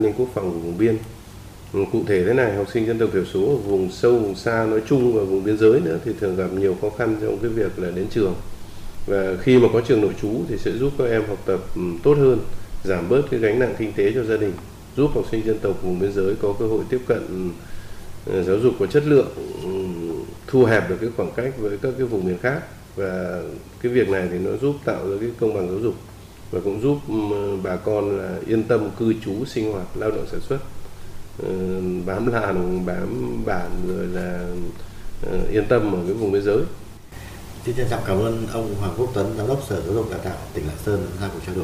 Ninh quốc phòng vùng biên. Cụ thể thế này, học sinh dân tộc thiểu số ở vùng sâu, vùng xa nói chung và vùng biên giới nữa thì thường gặp nhiều khó khăn trong cái việc là đến trường. Và khi mà có trường nội trú thì sẽ giúp các em học tập tốt hơn, giảm bớt cái gánh nặng kinh tế cho gia đình, giúp học sinh dân tộc vùng biên giới có cơ hội tiếp cận giáo dục có chất lượng, thu hẹp được cái khoảng cách với các cái vùng miền khác. Và cái việc này thì nó giúp tạo ra cái công bằng giáo dục và cũng giúp bà con là yên tâm cư trú, sinh hoạt, lao động sản xuất, bám làng, bám bản, rồi là yên tâm ở cái vùng biên giới. Xin trân trọng cảm ơn ông Hoàng Quốc Tuấn, Giám đốc Sở Giáo dục Đào tạo tỉnh Lạng Sơn ra cuộc trao đổi.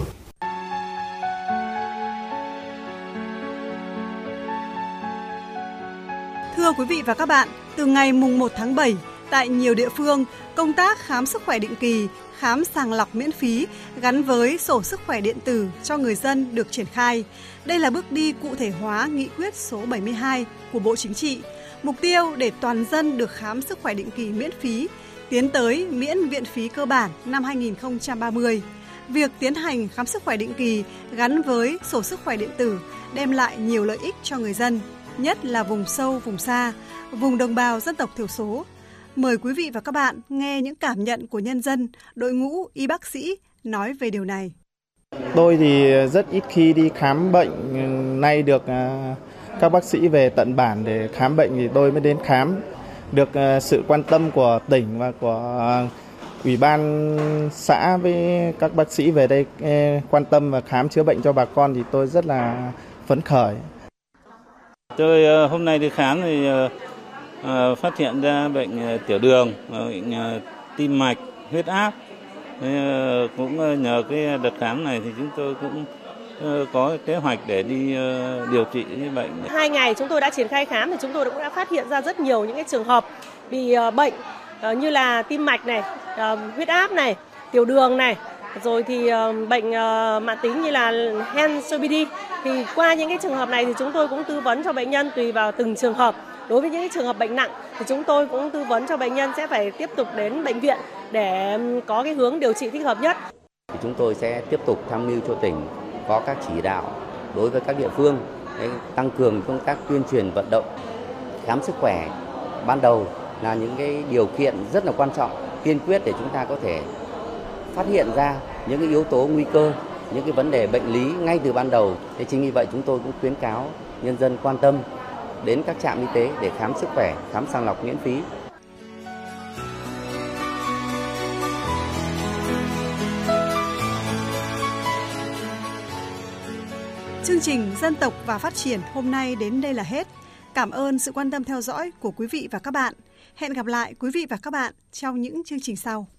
Thưa quý vị và các bạn, từ ngày mùng 1 tháng 7, tại nhiều địa phương, công tác khám sức khỏe định kỳ, khám sàng lọc miễn phí gắn với sổ sức khỏe điện tử cho người dân được triển khai. Đây là bước đi cụ thể hóa nghị quyết số 72 của Bộ Chính trị, mục tiêu để toàn dân được khám sức khỏe định kỳ miễn phí, tiến tới miễn viện phí cơ bản năm 2030. Việc tiến hành khám sức khỏe định kỳ gắn với sổ sức khỏe điện tử đem lại nhiều lợi ích cho người dân, nhất là vùng sâu, vùng xa, vùng đồng bào dân tộc thiểu số. Mời quý vị và các bạn nghe những cảm nhận của nhân dân, đội ngũ y bác sĩ nói về điều này. Tôi thì rất ít khi đi khám bệnh, nay được các bác sĩ về tận bản để khám bệnh thì tôi mới đến khám. Được sự quan tâm của tỉnh và của Ủy ban xã với các bác sĩ về đây quan tâm và khám chữa bệnh cho bà con thì tôi rất là phấn khởi. Tôi hôm nay đi khám thì phát hiện ra bệnh tiểu đường, bệnh tim mạch, huyết áp. Cũng nhờ cái đợt khám này thì chúng tôi cũng có kế hoạch để đi điều trị cái bệnh. 2 ngày chúng tôi đã triển khai khám thì chúng tôi cũng đã phát hiện ra rất nhiều những cái trường hợp bị bệnh như là tim mạch này, huyết áp này, tiểu đường này, rồi thì bệnh mãn tính như là hen COPD. Thì qua những cái trường hợp này thì chúng tôi cũng tư vấn cho bệnh nhân tùy vào từng trường hợp. Đối với những cái trường hợp bệnh nặng thì chúng tôi cũng tư vấn cho bệnh nhân sẽ phải tiếp tục đến bệnh viện để có cái hướng điều trị thích hợp nhất. Chúng tôi sẽ tiếp tục tham mưu cho tỉnh có các chỉ đạo đối với các địa phương để tăng cường công tác tuyên truyền vận động. Khám sức khỏe ban đầu là những cái điều kiện rất là quan trọng, tiên quyết để chúng ta có thể phát hiện ra những cái yếu tố nguy cơ, những cái vấn đề bệnh lý ngay từ ban đầu. Thế chính vì vậy chúng tôi cũng khuyến cáo nhân dân quan tâm đến các trạm y tế để khám sức khỏe, khám sàng lọc miễn phí. Chương trình Dân tộc và Phát triển hôm nay đến đây là hết. Cảm ơn sự quan tâm theo dõi của quý vị và các bạn. Hẹn gặp lại quý vị và các bạn trong những chương trình sau.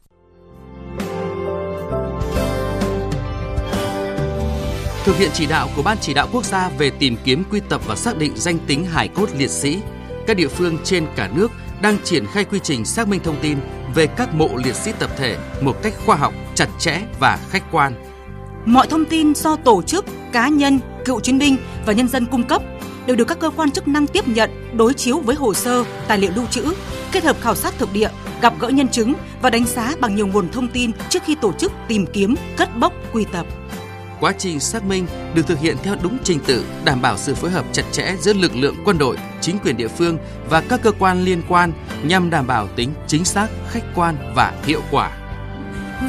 Thực hiện chỉ đạo của Ban Chỉ đạo Quốc gia về tìm kiếm, quy tập và xác định danh tính hài cốt liệt sĩ, các địa phương trên cả nước đang triển khai quy trình xác minh thông tin về các mộ liệt sĩ tập thể một cách khoa học, chặt chẽ và khách quan. Mọi thông tin do tổ chức, cá nhân, cựu chiến binh và nhân dân cung cấp đều được các cơ quan chức năng tiếp nhận, đối chiếu với hồ sơ, tài liệu lưu trữ, kết hợp khảo sát thực địa, gặp gỡ nhân chứng và đánh giá bằng nhiều nguồn thông tin trước khi tổ chức tìm kiếm, cất bốc, quy tập. Quá trình xác minh được thực hiện theo đúng trình tự, đảm bảo sự phối hợp chặt chẽ giữa lực lượng quân đội, chính quyền địa phương và các cơ quan liên quan nhằm đảm bảo tính chính xác, khách quan và hiệu quả.